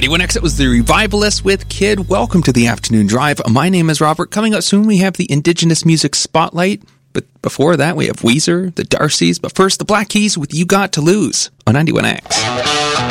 91X, it was the Revivalists with Kid. Welcome to the Afternoon Drive. My name is Robert. Coming up soon, we have the Indigenous Music Spotlight. But before that, we have Weezer, the Darcys. But first, the Black Keys with You Got to Lose on 91X.